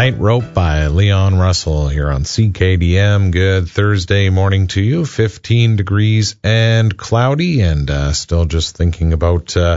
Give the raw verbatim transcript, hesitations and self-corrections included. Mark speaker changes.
Speaker 1: Tightrope by Leon Russell here on C K D M. Good Thursday morning to you. fifteen degrees and cloudy, and uh, still just thinking about uh,